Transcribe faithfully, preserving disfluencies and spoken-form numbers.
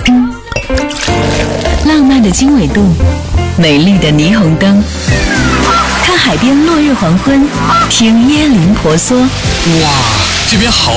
浪漫的经纬度，美丽的霓虹灯，看海边落日黄昏，听椰林婆娑。 哇，这边好